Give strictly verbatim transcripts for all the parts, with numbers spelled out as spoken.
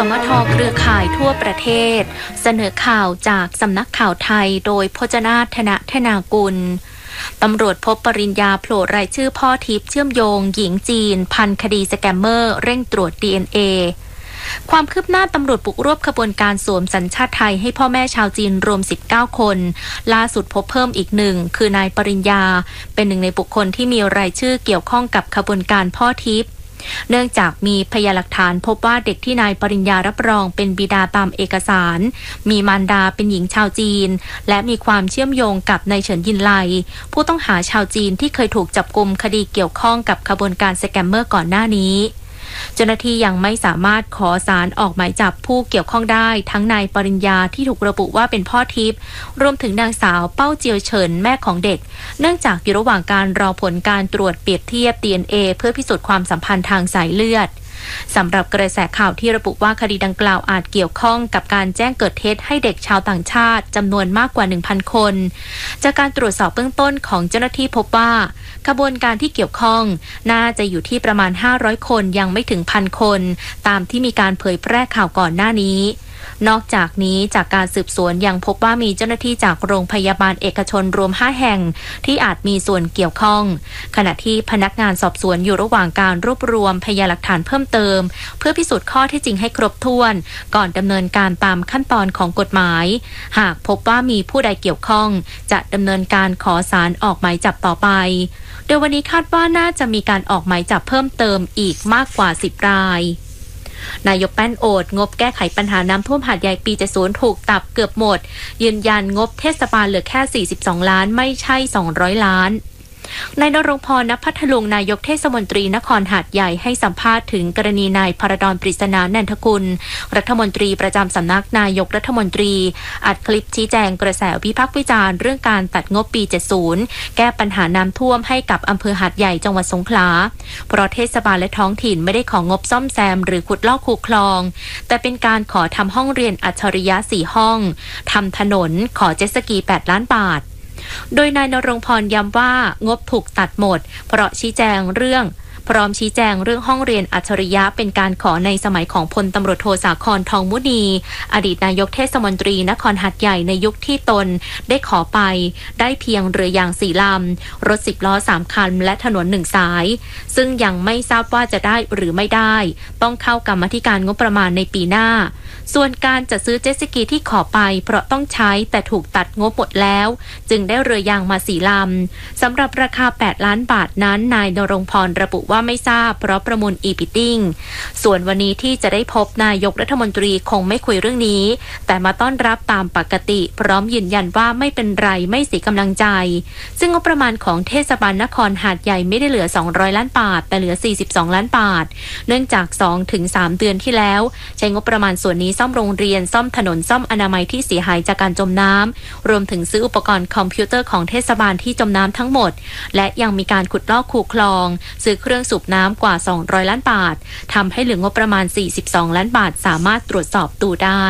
มท.เครือข่ายทั่วประเทศเสนอข่าวจากสำนักข่าวไทยโดยพจนาถ ธนธนากุลตำรวจพบปริญญาโผล่รายชื่อพ่อทิพย์เชื่อมโยงหญิงจีนพันคดีสแกมเมอร์เร่งตรวจ ดี เอ็น เอ ความคืบหน้าตำรวจบุกรวบขบวนการสวมสัญชาติไทยให้พ่อแม่ชาวจีนรวมสิบเก้าคนล่าสุดพบเพิ่มอีกหนึ่งคือนายปริญญาเป็นหนึ่งในบุคคลที่มีรายชื่อเกี่ยวข้องกับขบวนการพ่อทิพย์เนื่องจากมีพยานหลักฐานพบว่าเด็กที่นายปริญญารับรองเป็นบิดาตามเอกสารมีมารดาเป็นหญิงชาวจีนและมีความเชื่อมโยงกับนายเฉินยินไลผู้ต้องหาชาวจีนที่เคยถูกจับกุมคดีเกี่ยวข้องกับขบวนการสแกมเมอร์ก่อนหน้านี้เจ้าหน้าที่ยังไม่สามารถขอศาลออกหมายจับผู้เกี่ยวข้องได้ทั้งนายปริญญาที่ถูกระบุว่าเป็นพ่อทิพย์รวมถึงนางสาวเป้าเจียวเฉินแม่ของเด็กเนื่องจากอยู่ระหว่างการรอผลการตรวจเปรียบเทียบ ดี เอ็น เอ เพื่อพิสูจน์ความสัมพันธ์ทางสายเลือดสำหรับกระแสข่าวที่ระบุว่าคดีดังกล่าวอาจเกี่ยวข้องกับการแจ้งเกิดเท็จให้เด็กชาวต่างชาติจำนวนมากกว่า หนึ่งพัน คนจากการตรวจสอบเบื้องต้นของเจ้าหน้าที่พบว่าขบวนการที่เกี่ยวข้องน่าจะอยู่ที่ประมาณห้าร้อยคนยังไม่ถึงพันคนตามที่มีการเผยแพร่ข่าวก่อนหน้านี้นอกจากนี้จากการสืบสวนยังพบว่ามีเจ้าหน้าที่จากโรงพยาบาลเอกชนรวมห้าแห่งที่อาจมีส่วนเกี่ยวข้องขณะที่พนักงานสอบสวนอยู่ระหว่างการรวบรวมพยานหลักฐานเพิ่มเติมเพื่อพิสูจน์ข้อเท็จจริงให้ครบถ้วนก่อนดำเนินการตามขั้นตอนของกฎหมายหากพบว่ามีผู้ใดเกี่ยวข้องจะดำเนินการขอศาลออกหมายจับต่อไปโดยวันนี้คาดว่าน่าจะมีการออกหมายจับเพิ่มเติมอีกมากกว่าสิบรายนายกแป้นโอดงบแก้ไขปัญหาน้ำท่วมหาดใหญ่ปีเจ็ดสิบถูกตับเกือบหมดยืนยันงบเทศบาลเหลือแค่สี่สิบสองล้านไม่ใช่สองร้อยล้านนายณรงค์พร ณ พัทลุงนายกเทศมนตรีนครหาดใหญ่ให้สัมภาษณ์ถึงกรณีนายพรดลปริศนานันทกุลรัฐมนตรีประจำสำนักนายกรัฐมนตรีอัดคลิปชี้แจงกระแสวิพากษ์วิจารณ์เรื่องการตัดงบปีเจ็ดสิบแก้ปัญหาน้ำท่วมให้กับอำเภอหาดใหญ่จังหวัดสงขลาเพราะเทศบาลและท้องถิ่นไม่ได้ของงบซ่อมแซมหรือขุดลอกคูคลองแต่เป็นการขอทำห้องเรียนอัจฉริยะสี่ห้องทำถนนขอเจ็ตสกีแปดล้านบาทโดยนายณรงค์พรย้ำว่างบถูกตัดหมดเพราะชี้แจงเรื่องพร้อมชี้แจงเรื่องห้องเรียนอัจฉริยะเป็นการขอในสมัยของพลตำรวจโทสาครทองมุนีอดีตนายกเทศมนตรีนครหาดใหญ่ในยุคที่ตนได้ขอไปได้เพียงเรือยางสี่ลำรถสิบล้อสามคันและถนนหนึ่งสายซึ่งยังไม่ทราบว่าจะได้หรือไม่ได้ต้องเข้ากรรมาธิการงบประมาณในปีหน้าส่วนการจัดซื้อเจ็ตสกีที่ขอไปเพราะต้องใช้แต่ถูกตัดงบหมดแล้วจึงได้เรือยางมาสี่ลำสำหรับราคาแปดล้านบาทนั้นนายณรงค์พรระบุว่าไม่ทราบเพราะประมูล e-bidding ส่วนวันนี้ที่จะได้พบนายกรัฐมนตรีคงไม่คุยเรื่องนี้แต่มาต้อนรับตามปกติพร้อมยืนยันว่าไม่เป็นไรไม่เสียกำลังใจซึ่งงบประมาณของเทศบาลนครหาดใหญ่ไม่ได้เหลือสองร้อยล้านบาทแต่เหลือสี่สิบสองล้านบาทเนื่องจาก สองถึงสาม เดือนที่แล้วใช้งบประมาณส่วนนี้ซ่อมโรงเรียนซ่อมถนนซ่อมอนามัยที่เสียหายจากการจมน้ำรวมถึงซื้ออุปกรณ์คอมพิวเตอร์ของเทศบาลที่จมน้ำทั้งหมดและยังมีการขุดลอกคูคลองซื้อเครื่องสูบน้ำกว่าสองร้อยล้านบาททำให้เหลืองบประมาณสี่สิบสองล้านบาทสามารถตรวจสอบดูได้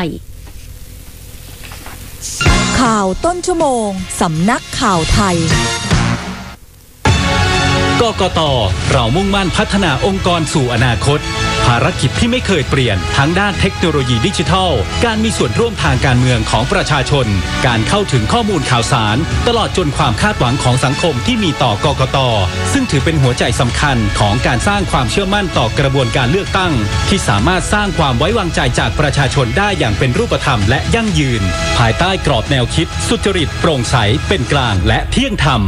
ข่าวต้นชั่วโมงสำนักข่าวไทยกกต.เรามุ่งมั่นพัฒนาองค์กรสู่อนาคตภารกิจที่ไม่เคยเปลี่ยนทั้งด้านเทคโนโลยีดิจิทัลการมีส่วนร่วมทางการเมืองของประชาชนการเข้าถึงข้อมูลข่าวสารตลอดจนความคาดหวังของสังคมที่มีต่อกกต.ซึ่งถือเป็นหัวใจสำคัญของการสร้างความเชื่อมั่นต่อกระบวนการเลือกตั้งที่สามารถสร้างความไว้วางใจจากประชาชนได้อย่างเป็นรูปธรรมและยั่งยืนภายใต้กรอบแนวคิดสุจริตโปร่งใสเป็นกลางและเที่ยงธรรม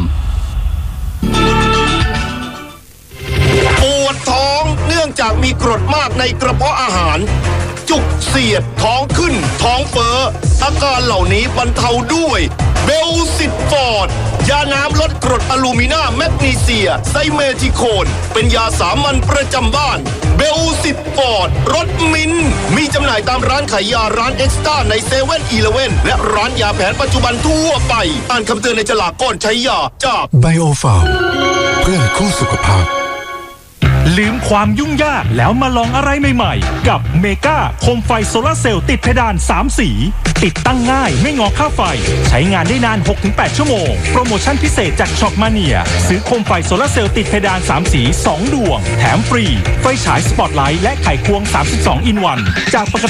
ปวดท้องเนื่องจากมีกรดมากในกระเพาะอาหารจุกเสียดท้องขึ้นท้องเฟ้ออาการเหล่านี้บรรเทาด้วยเบลซิตฟอร์ดยาน้ำลดกรดอะลูมินาแมกนีเซียไซเมทิโคนเป็นยาสามัญประจำบ้านเบลซิตฟอร์ดรสมิ้นมีจำหน่ายตามร้านขายยาร้านเอ็กซ์ต้าในเซเว่นอีเลฟเว่นและร้านยาแผนปัจจุบันทั่วไปอ่านคำเตือนในฉลากก่อนใช้ยาจากไบโอฟาร์มเพื่อนคู่สุขภาพลืมความยุ่งยากแล้วมาลองอะไรใหม่ๆกับเมกาโคมไฟโซลาร์เซลล์ติดเพดานสามสีติดตั้งง่ายไม่งอค่าไฟใช้งานได้นาน หกถึงแปด ชั่วโมงโปรโมชั่นพิเศษจากช็อคมาเนียซื้อโคมไฟโซลาร์เซลล์ติดเพดานสามสีสองดวงแถมฟรีไฟฉายสปอตไลท์และไขควงสามสิบสองอินวันจากปก